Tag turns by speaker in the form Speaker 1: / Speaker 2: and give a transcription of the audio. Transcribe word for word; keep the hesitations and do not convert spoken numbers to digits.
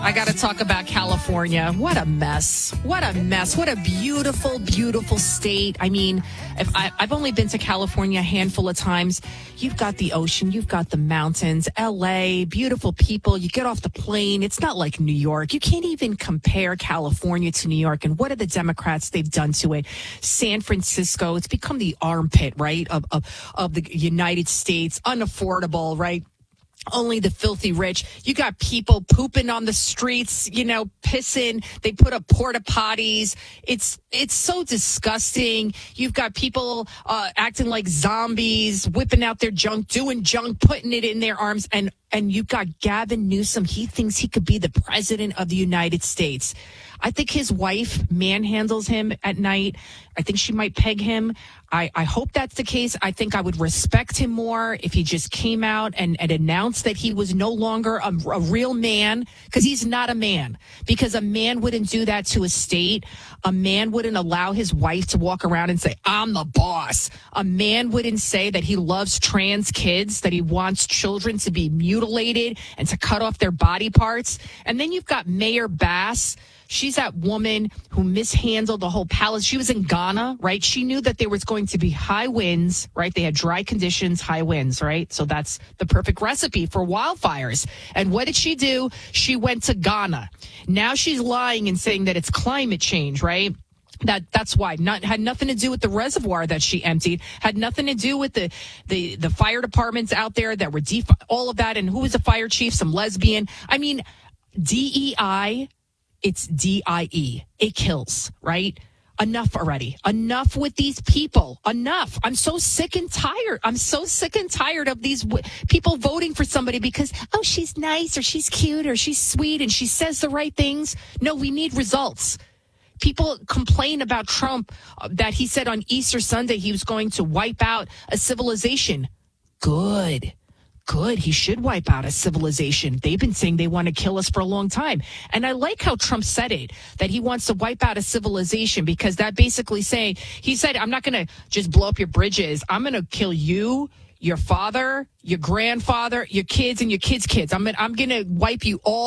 Speaker 1: I got to talk about California. What a mess. What a mess. What a beautiful, beautiful state. I mean, if I, I've only been to California a handful of times. You've got the ocean. You've got the mountains. L A, beautiful people. You get off the plane. It's not like New York. You can't even compare California to New York. And what are the Democrats they've done to it? San Francisco, it's become the armpit, right, of, of, of the United States. Unaffordable, right? Only the filthy rich. You got people pooping on the streets, you know, pissing. They put up porta potties. It's it's so disgusting. You've got people uh, acting like zombies, whipping out their junk, doing junk, putting it in their arms. And, and you've got Gavin Newsom. He thinks he could be the president of the United States. I think his wife manhandles him at night. I think she might peg him. I, I hope that's the case. I think I would respect him more if he just came out and, and announced that he was no longer a, a real man, because he's not a man. Because a man wouldn't do that to a state. A man wouldn't allow his wife to walk around and say, I'm the boss. A man wouldn't say that he loves trans kids, that he wants children to be mutilated and to cut off their body parts. And then you've got Mayor Bass. She's that woman who mishandled the whole palace. She was in Ghana, right? She knew that there was going to be high winds, right? They had dry conditions, high winds, right? So that's the perfect recipe for wildfires. And what did she do? She went to Ghana. Now she's lying and saying that it's climate change, right? That that's why. Not had nothing to do with the reservoir that she emptied. Had nothing to do with the the the fire departments out there that were def- all of that. And who was the fire chief? Some lesbian. I mean, D E I. It's D I E. It kills, right? Enough already. Enough with these people. Enough. I'm so sick and tired. I'm so sick and tired of these w- people voting for somebody because, oh, she's nice or she's cute or she's sweet and she says the right things. No, we need results. People complain about Trump, uh, that he said on Easter Sunday he was going to wipe out a civilization. Good. Good. He should wipe out a civilization. They've been saying they want to kill us for a long time. And I like how Trump said it, that he wants to wipe out a civilization, because that basically saying, he said, I'm not going to just blow up your bridges. I'm going to kill you, your father, your grandfather, your kids, and your kids' kids. I'm, I'm going to wipe you all